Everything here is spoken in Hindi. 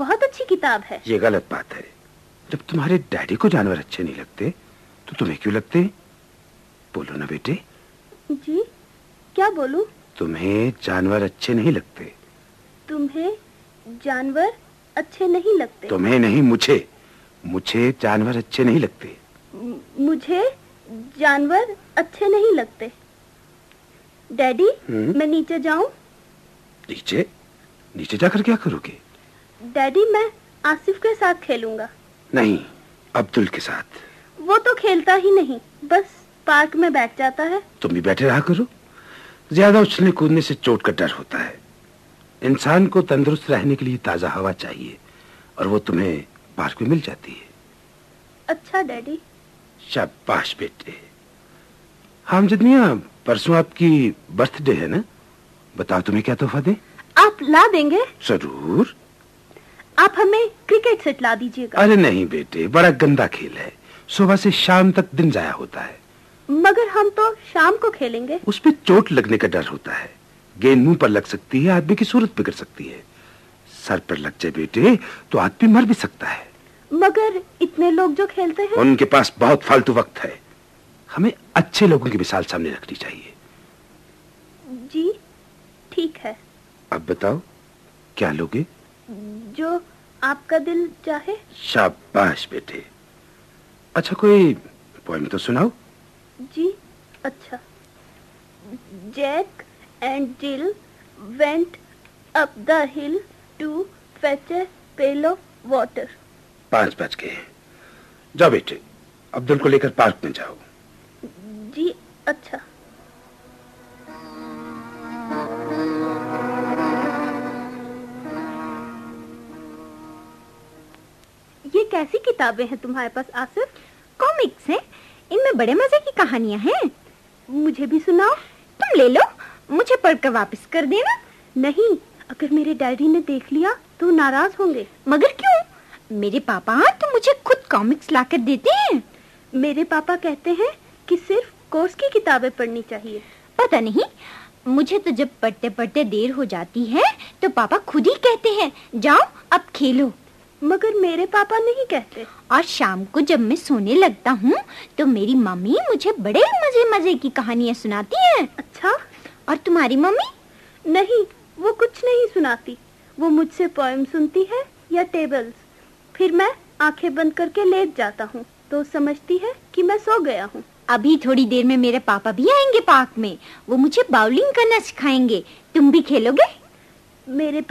बहुत अच्छी किताब है। ये गलत बात है। जब तुम्हारे डैडी को जानवर अच्छे नहीं लगते तो तुम्हें क्यों लगते? बोलो ना बेटे। जी, क्या बोलूं? तुम्हें जानवर अच्छे नहीं लगते। तुम्हें जानवर अच्छे नहीं लगते? तुम्हें नहीं, मुझे जानवर अच्छे नहीं लगते। मुझे जानवर अच्छे नहीं लगते। डैडी, मैं नीचे जाऊं? नीचे जाकर क्या करोगे? डैडी, मैं आसिफ के साथ खेलूंगा। नहीं, अब्दुल के साथ। वो तो खेलता ही नहीं, बस पार्क में बैठ जाता है। तुम भी बैठे रहा करो। ज्यादा उछलने कूदने से चोट का डर होता है। इंसान को तंदुरुस्त रहने के लिए ताजा हवा चाहिए, और वो तुम्हें पार्क में मिल जाती है। अच्छा डैडी। शाबाश बेटे। हामजद मियां, परसों आपकी बर्थडे है ना? बताओ तुम्हें क्या तोहफा दें? आप ला देंगे? जरूर। आप हमें क्रिकेट सेट ला दीजिएगा। अरे नहीं बेटे, बड़ा गंदा खेल है। सुबह से शाम तक दिन जाया होता है। मगर हम तो शाम को खेलेंगे। उस पे चोट लगने का डर होता है। गेंद मुंह पर लग सकती है, आदमी की सूरत बिगड़ सकती है। सर पर लग जाए बेटे तो आदमी मर भी सकता है। मगर इतने लोग जो खेलते हैं। उनके पास बहुत फालतू वक्त है। हमें अच्छे लोगों की मिसाल सामने रखनी चाहिए। जी ठीक है। अब बताओ क्या लोगे? जो आपका दिल चाहे। शाबाश बेटे। अच्छा, कोई पोएम तो सुनाओ। जी अच्छा। जैक एंड जिल went up the hill to fetch A pail of water. 5 बज गए। जाओ बेटे, अब्दुल को लेकर पार्क में जाओ। जी अच्छा। ये कैसी किताबें हैं तुम्हारे पास आसिफ? कॉमिक्स हैं, इनमें बड़े मजे की कहानियां हैं। मुझे भी सुनाओ। तुम ले लो, मुझे पढ़कर वापस कर देना। नहीं, अगर मेरे डैडी ने देख लिया तो नाराज होंगे। मगर क्यों? मेरे पापा तो मुझे खुद कॉमिक्स लाकर देते हैं। मेरे पापा कहते हैं कि सिर्फ कोर्स की किताबें पढ़नी चाहिए। पता नहीं, मुझे तो जब पढ़ते पढ़ते देर हो जाती है तो पापा खुद ही कहते हैं जाओ अब खेलो। मगर मेरे पापा नहीं कहते। और शाम को जब मैं सोने लगता हूँ तो मेरी मम्मी मुझे बड़े मजे मजे की कहानियाँ सुनाती है। अच्छा, और तुम्हारी मम्मी? नहीं, वो कुछ नहीं सुनाती। वो मुझसे पोएम सुनती है या टेबल्स। फिर मैं आंखें बंद करके लेट जाता हूँ तो समझती है कि मैं सो गया हूँ। अभी थोड़ी देर में मेरे पापा भी आएंगे पार्क में। वो मुझे बाउलिंग करना सिखाएंगे। तुम भी खेलोगे? मेरे